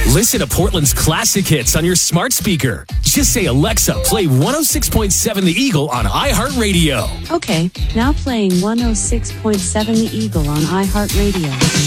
Listen to Portland's classic hits on your smart speaker. Just say, Alexa, play 106.7 The Eagle on iHeartRadio. Okay, now playing 106.7 The Eagle on iHeartRadio.